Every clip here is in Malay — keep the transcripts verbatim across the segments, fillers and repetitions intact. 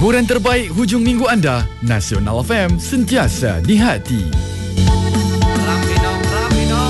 Hiburan terbaik hujung minggu anda, Nasional F M, sentiasa di hati. Rapi dong, rapi dong.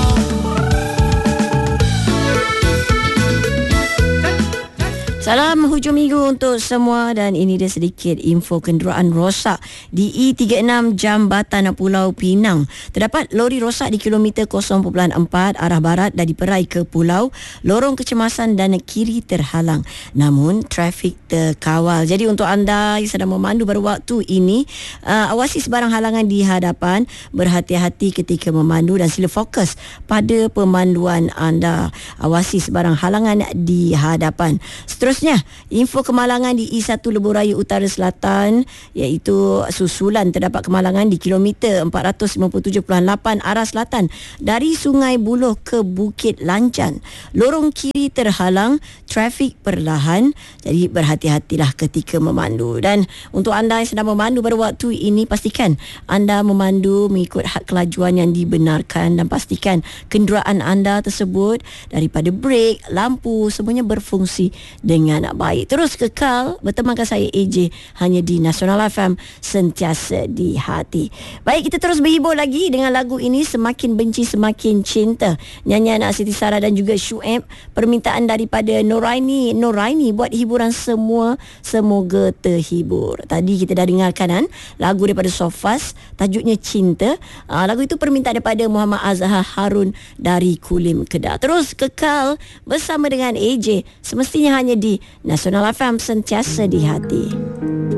Salam hujung minggu untuk semua dan ini dia sedikit info kenderaan rosak di E tiga enam Jambatan Pulau Pinang. Terdapat lori rosak di kilometer kosong perpuluhan empat arah barat dari Perai ke Pulau. Lorong kecemasan dan kiri terhalang. Namun trafik terkawal. Jadi untuk anda yang sedang memandu pada waktu ini, uh, awasi sebarang halangan di hadapan, berhati-hati ketika memandu dan sila fokus pada pemanduan anda. Awasi sebarang halangan di hadapan. Seterusnya Seterusnya, info kemalangan di E satu Lebuh Raya Utara Selatan, iaitu susulan terdapat kemalangan di kilometer empat ratus lima puluh tujuh perpuluhan lapan arah selatan dari Sungai Buloh ke Bukit Lancan. Lorong kiri terhalang, trafik perlahan, jadi berhati-hatilah ketika memandu. Dan untuk anda yang sedang memandu pada waktu ini, pastikan anda memandu mengikut had kelajuan yang dibenarkan dan pastikan kenderaan anda tersebut daripada brek, lampu, semuanya berfungsi dengan dengan baik. Terus kekal bertemankan saya A J hanya di Nasional F M, sentiasa di hati. Baik, kita terus berhibur lagi dengan lagu ini, Semakin Benci Semakin Cinta, nyanyian Siti Sarah dan juga Syuib, permintaan daripada Noraini. Noraini buat hiburan semua, semoga terhibur. Tadi kita dah dengarkan kan lagu daripada Sofas, tajuknya Cinta. Aa, lagu itu permintaan daripada Muhammad Azhar Harun dari Kulim Kedah. Terus kekal bersama dengan A J, semestinya hanya di Nasional F M, sentiasa di hati.